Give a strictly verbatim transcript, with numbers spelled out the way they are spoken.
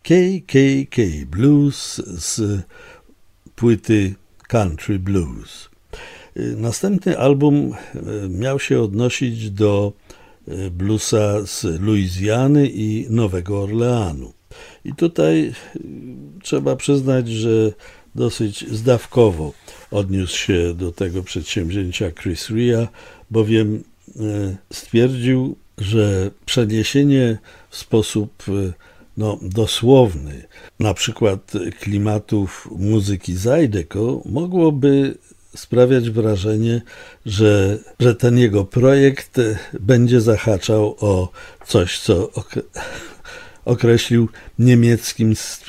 K K K Blues z płyty Country Blues. Następny album miał się odnosić do bluesa z Luizjany i Nowego Orleanu. I tutaj trzeba przyznać, że dosyć zdawkowo odniósł się do tego przedsięwzięcia Chris Rea, bowiem stwierdził, że przeniesienie w sposób no, dosłowny, na przykład klimatów muzyki Zydeco, mogłoby sprawiać wrażenie, że, że ten jego projekt będzie zahaczał o coś, co określił niemieckim